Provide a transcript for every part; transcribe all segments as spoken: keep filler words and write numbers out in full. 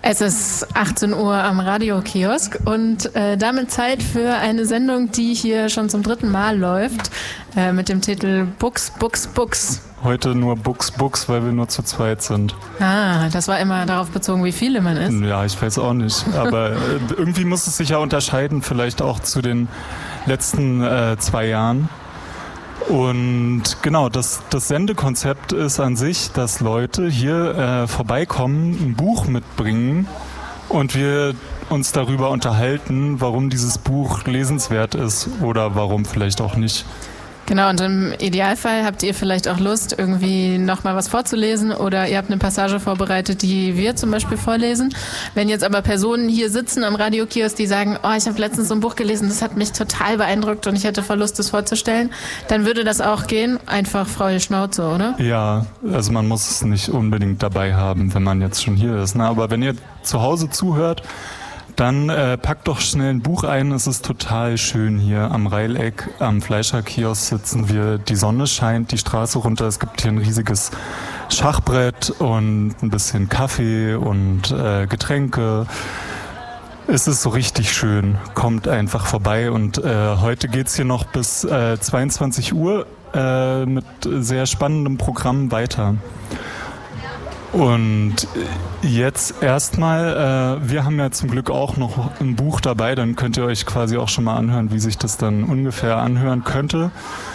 Es ist achtzehn Uhr am Radiokiosk und äh, damit Zeit für eine Sendung, die hier schon zum dritten Mal läuft, äh, mit dem Titel Books, Books, Books. Heute nur Books, Books, weil wir nur zu zweit sind. Ah, das war immer darauf bezogen, wie viele man ist? Ja, ich weiß auch nicht. Aber äh, irgendwie muss es sich ja unterscheiden, vielleicht auch zu den letzten äh, zwei Jahren. Und genau, das, das Sendekonzept ist an sich, dass Leute hier äh, vorbeikommen, ein Buch mitbringen und wir uns darüber unterhalten, warum dieses Buch lesenswert ist oder warum vielleicht auch nicht. Genau, und im Idealfall habt ihr vielleicht auch Lust, irgendwie nochmal was vorzulesen oder ihr habt eine Passage vorbereitet, die wir zum Beispiel vorlesen. Wenn jetzt aber Personen hier sitzen am Radiokiosk, die sagen, oh, ich habe letztens so ein Buch gelesen, das hat mich total beeindruckt und ich hätte voll Lust, das vorzustellen, dann würde das auch gehen. Einfach freie Schnauze, oder? Ja, also man muss es nicht unbedingt dabei haben, wenn man jetzt schon hier ist. Ne? Aber wenn ihr zu Hause zuhört, dann äh, packt doch schnell ein Buch ein. Es ist total schön hier am Reileck, am Fleischerkiosk sitzen wir. Die Sonne scheint die Straße runter. Es gibt hier ein riesiges Schachbrett und ein bisschen Kaffee und äh, Getränke. Es ist so richtig schön. Kommt einfach vorbei. Und äh, heute geht's hier noch bis äh, zweiundzwanzig Uhr äh, mit sehr spannendem Programm weiter. Und jetzt erstmal, äh, wir haben ja zum Glück auch noch ein Buch dabei, dann könnt ihr euch quasi auch schon mal anhören, wie sich das dann ungefähr anhören könnte.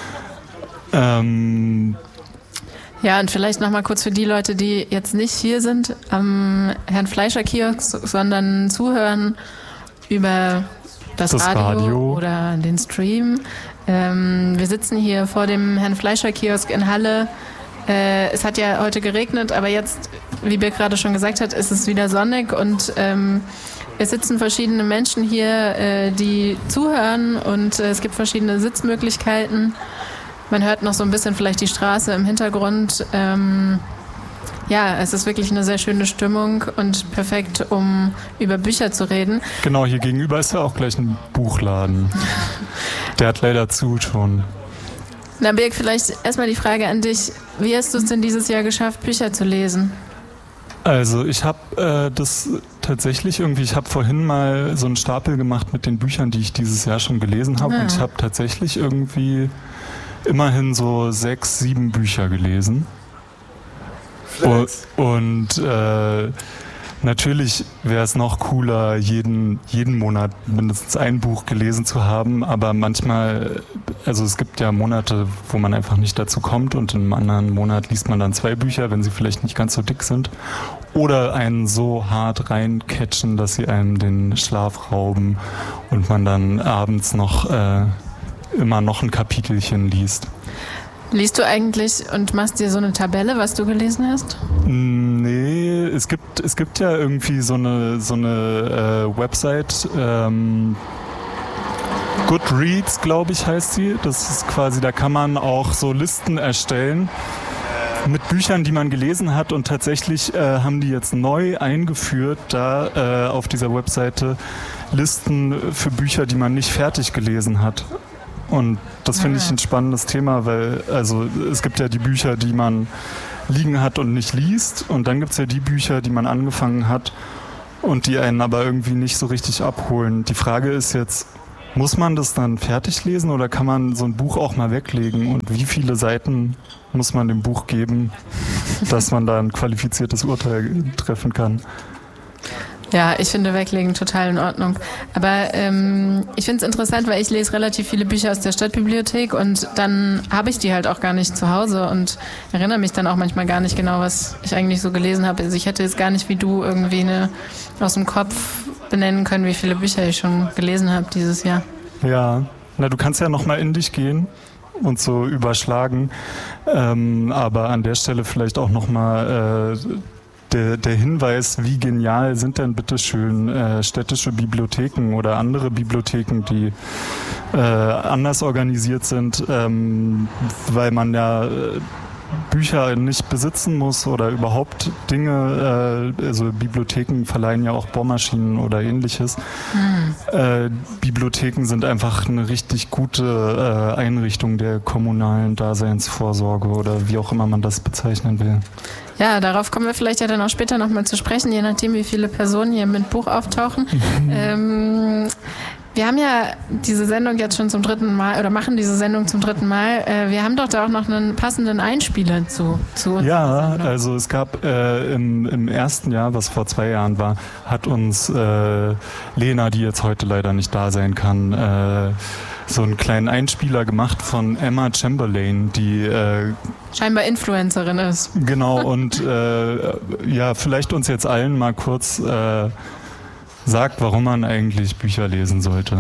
Ähm ja, und vielleicht nochmal kurz für die Leute, die jetzt nicht hier sind am Herrn Fleischer-Kiosk, sondern zuhören über das, das Radio, Radio oder den Stream. Ähm, wir sitzen hier vor dem Herrn Fleischer-Kiosk in Halle. Es hat ja heute geregnet, aber jetzt, wie Birk gerade schon gesagt hat, ist es wieder sonnig und ähm, es sitzen verschiedene Menschen hier, äh, die zuhören und äh, es gibt verschiedene Sitzmöglichkeiten. Man hört noch so ein bisschen vielleicht die Straße im Hintergrund. Ähm, ja, es ist wirklich eine sehr schöne Stimmung und perfekt, um über Bücher zu reden. Genau, hier gegenüber ist ja auch gleich ein Buchladen. Der hat leider zu schon. Na Birk, vielleicht erstmal die Frage an dich. Wie hast du es denn dieses Jahr geschafft, Bücher zu lesen? Also ich habe äh, das tatsächlich irgendwie, ich habe vorhin mal so einen Stapel gemacht mit den Büchern, die ich dieses Jahr schon gelesen habe. Ah. Und ich habe tatsächlich irgendwie immerhin so sechs, sieben Bücher gelesen. Und, und äh, natürlich wäre es noch cooler, jeden, jeden Monat mindestens ein Buch gelesen zu haben, aber manchmal, also es gibt ja Monate, wo man einfach nicht dazu kommt und im anderen Monat liest man dann zwei Bücher, wenn sie vielleicht nicht ganz so dick sind oder einen so hart reincatchen, dass sie einem den Schlaf rauben und man dann abends noch äh, immer noch ein Kapitelchen liest. Liest du eigentlich und machst dir so eine Tabelle, was du gelesen hast? Nee, es gibt, es gibt ja irgendwie so eine, so eine äh, Website, ähm, Goodreads, glaube ich, heißt sie. Das ist quasi, da kann man auch so Listen erstellen mit Büchern, die man gelesen hat und tatsächlich äh, haben die jetzt neu eingeführt, da äh, auf dieser Webseite Listen für Bücher, die man nicht fertig gelesen hat. Und das finde ich ein spannendes Thema, weil also es gibt ja die Bücher, die man liegen hat und nicht liest und dann gibt es ja die Bücher, die man angefangen hat und die einen aber irgendwie nicht so richtig abholen. Die Frage ist jetzt, muss man das dann fertig lesen oder kann man so ein Buch auch mal weglegen und wie viele Seiten muss man dem Buch geben, dass man da ein qualifiziertes Urteil treffen kann? Ja, ich finde Weglegen total in Ordnung. Aber ähm, ich finde es interessant, weil ich lese relativ viele Bücher aus der Stadtbibliothek und dann habe ich die halt auch gar nicht zu Hause und erinnere mich dann auch manchmal gar nicht genau, was ich eigentlich so gelesen habe. Also ich hätte jetzt gar nicht wie du irgendwie eine aus dem Kopf benennen können, wie viele Bücher ich schon gelesen habe dieses Jahr. Ja, na du kannst ja nochmal in dich gehen und so überschlagen. Ähm, aber an der Stelle vielleicht auch nochmal äh, Der, der Hinweis, wie genial sind denn bitteschön äh, städtische Bibliotheken oder andere Bibliotheken, die äh, anders organisiert sind, ähm, weil man ja äh, Bücher nicht besitzen muss oder überhaupt Dinge, äh, also Bibliotheken verleihen ja auch Bohrmaschinen oder ähnliches. Hm. Äh, Bibliotheken sind einfach eine richtig gute äh, Einrichtung der kommunalen Daseinsvorsorge oder wie auch immer man das bezeichnen will. Ja, darauf kommen wir vielleicht ja dann auch später nochmal zu sprechen, je nachdem, wie viele Personen hier mit Buch auftauchen. ähm, Wir haben ja diese Sendung jetzt schon zum dritten Mal oder machen diese Sendung zum dritten Mal. Äh, wir haben doch da auch noch einen passenden Einspieler zu, zu uns. Ja, also es gab äh, im, im ersten Jahr, was vor zwei Jahren war, hat uns äh, Lena, die jetzt heute leider nicht da sein kann, äh, so einen kleinen Einspieler gemacht von Emma Chamberlain, die äh, scheinbar Influencerin ist. Genau, und äh, ja, vielleicht uns jetzt allen mal kurz äh, sagt, warum man eigentlich Bücher lesen sollte.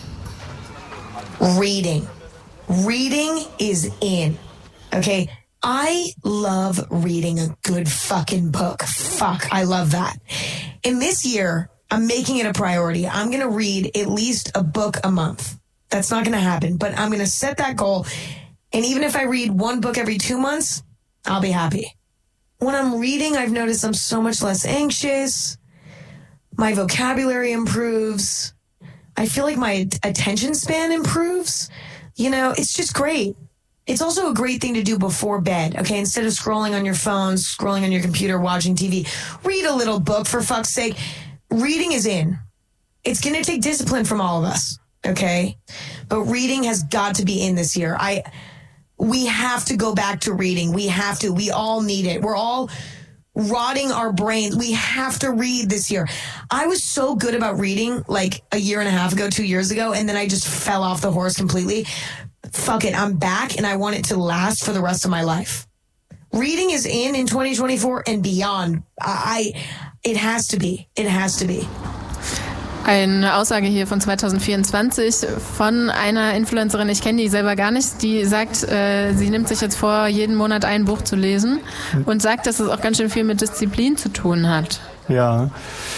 Reading. Reading is in. Okay? I love reading a good fucking book. Fuck, I love that. And this year, I'm making it a priority. I'm going to read at least a book a month. That's not going to happen, but I'm going to set that goal. And even if I read one book every two months, I'll be happy. When I'm reading, I've noticed I'm so much less anxious. My vocabulary improves. I feel like my attention span improves. You know, it's just great. It's also a great thing to do before bed, okay? Instead of scrolling on your phone, scrolling on your computer, watching T V, read a little book, for fuck's sake. Reading is in. It's going to take discipline from all of us, okay? But reading has got to be in this year. I, we have to go back to reading. We have to. We all need it. We're all rotting our brains. We have to read this year. I was so good about reading like a year and a half ago, two years ago, and then I just fell off the horse completely. Fuck it, I'm back and I want it to last for the rest of my life. Reading is in in twenty twenty-four and beyond. I, it has to be. It has to be. Eine Aussage hier von zwanzig vierundzwanzig von einer Influencerin, ich kenne die selber gar nicht, die sagt, äh, sie nimmt sich jetzt vor, jeden Monat ein Buch zu lesen und sagt, dass es auch ganz schön viel mit Disziplin zu tun hat. Ja,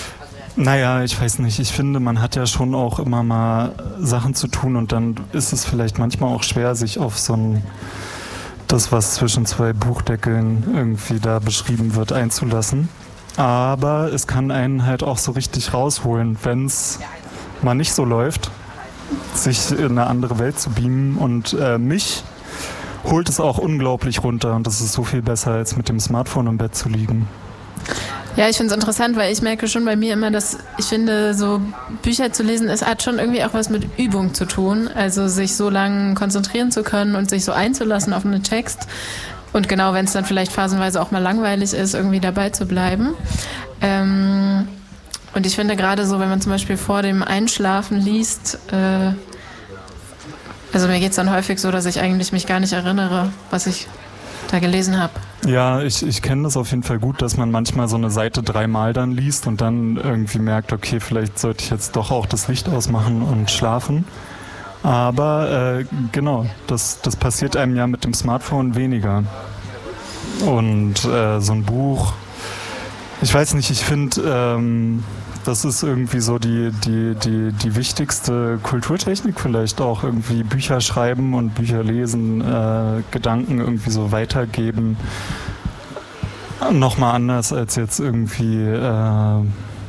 naja, ich weiß nicht, ich finde, man hat ja schon auch immer mal Sachen zu tun und dann ist es vielleicht manchmal auch schwer, sich auf so ein, das, was zwischen zwei Buchdeckeln irgendwie da beschrieben wird, einzulassen. Aber es kann einen halt auch so richtig rausholen, wenn es mal nicht so läuft, sich in eine andere Welt zu beamen. Und äh, mich holt es auch unglaublich runter und das ist so viel besser, als mit dem Smartphone im Bett zu liegen. Ja, ich finde es interessant, weil ich merke schon bei mir immer, dass ich finde, so Bücher zu lesen, es hat schon irgendwie auch was mit Übung zu tun. Also sich so lange konzentrieren zu können und sich so einzulassen auf einen Text. Und genau, wenn es dann vielleicht phasenweise auch mal langweilig ist, irgendwie dabei zu bleiben. Ähm, und ich finde gerade so, wenn man zum Beispiel vor dem Einschlafen liest, äh, also mir geht es dann häufig so, dass ich eigentlich mich gar nicht erinnere, was ich da gelesen habe. Ja, ich, ich kenne das auf jeden Fall gut, dass man manchmal so eine Seite dreimal dann liest und dann irgendwie merkt, okay, vielleicht sollte ich jetzt doch auch das Licht ausmachen und schlafen. Aber äh, genau, das, das passiert einem ja mit dem Smartphone weniger. Und äh, so ein Buch, ich weiß nicht, ich finde, ähm, das ist irgendwie so die, die, die, die wichtigste Kulturtechnik vielleicht auch, irgendwie Bücher schreiben und Bücher lesen, äh, Gedanken irgendwie so weitergeben. Nochmal anders als jetzt irgendwie äh,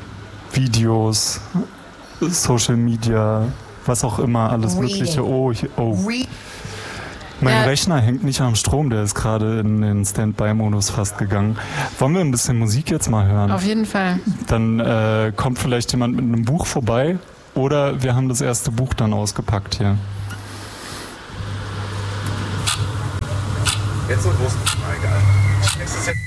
Videos, Social Media, was auch immer, alles Mögliche. Oh, ich, oh. Mein ja. Rechner hängt nicht am Strom, der ist gerade in den Standby-Modus fast gegangen. Wollen wir ein bisschen Musik jetzt mal hören? Auf jeden Fall. Dann äh, kommt vielleicht jemand mit einem Buch vorbei oder wir haben das erste Buch dann ausgepackt hier. Jetzt und los. Na egal.